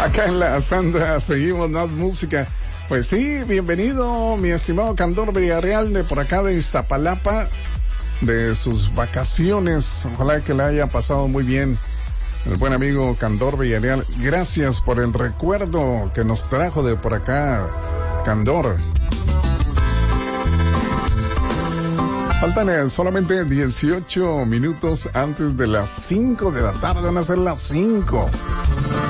Acá en la Santa seguimos más música. Pues sí, bienvenido mi estimado Candor Villarreal de por acá de Iztapalapa, de sus vacaciones. Ojalá que le haya pasado muy bien el buen amigo Candor Villarreal. Gracias por el recuerdo que nos trajo de por acá, Candor. Faltan solamente 18 minutos antes de las 5 de la tarde, van a ser las 5.